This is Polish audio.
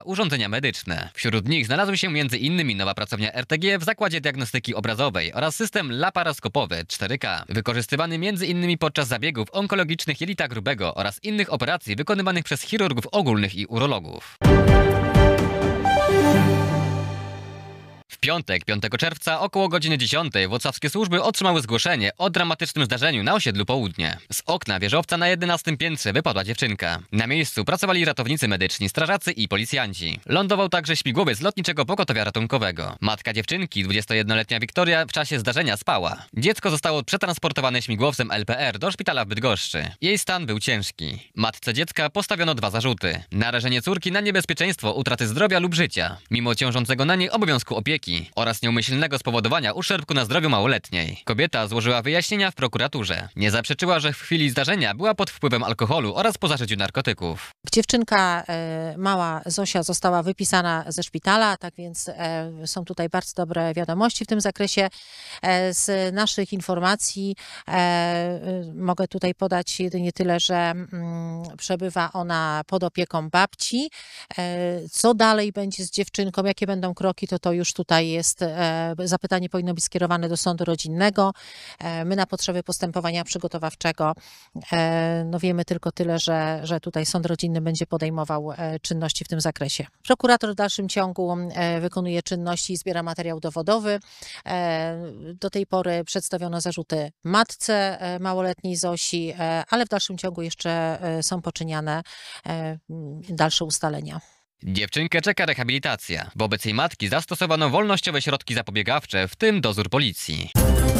urządzenia medyczne. Wśród nich znalazły się m.in. nowa pracownia RTG w Zakładzie Diagnostyki Obrazowej oraz system laparoskopowy 4K, wykorzystywany m.in. podczas zabiegów onkologicznych jelita grubego oraz innych operacji wykonywanych przez chirurgów ogólnych i urologów. W piątek, 5 czerwca, około godziny 10 włocławskie służby otrzymały zgłoszenie o dramatycznym zdarzeniu na osiedlu Południe. Z okna wieżowca na 11 piętrze wypadła dziewczynka. Na miejscu pracowali ratownicy medyczni, strażacy i policjanci. Lądował także śmigłowiec Lotniczego Pogotowia Ratunkowego. Matka dziewczynki, 21-letnia Wiktoria, w czasie zdarzenia spała. Dziecko zostało przetransportowane śmigłowcem LPR do szpitala w Bydgoszczy. Jej stan był ciężki. Matce dziecka postawiono 2 zarzuty. Narażenie córki na niebezpieczeństwo utraty zdrowia lub życia, mimo ciążącego na niej obowiązku opieki, oraz nieumyślnego spowodowania uszczerbku na zdrowiu małoletniej. Kobieta złożyła wyjaśnienia w prokuraturze. Nie zaprzeczyła, że w chwili zdarzenia była pod wpływem alkoholu oraz po zażyciu narkotyków. Dziewczynka mała Zosia została wypisana ze szpitala, tak więc są tutaj bardzo dobre wiadomości w tym zakresie. Z naszych informacji mogę tutaj podać jedynie tyle, że przebywa ona pod opieką babci. Co dalej będzie z dziewczynką, jakie będą kroki, to już tutaj jest zapytanie, powinno być skierowane do sądu rodzinnego. My na potrzeby postępowania przygotowawczego wiemy tylko tyle, że tutaj sąd rodzinny będzie podejmował czynności w tym zakresie. Prokurator w dalszym ciągu wykonuje czynności i zbiera materiał dowodowy. Do tej pory przedstawiono zarzuty matce małoletniej Zosi, ale w dalszym ciągu jeszcze są poczyniane dalsze ustalenia. Dziewczynkę czeka rehabilitacja. Wobec jej matki zastosowano wolnościowe środki zapobiegawcze, w tym dozór policji.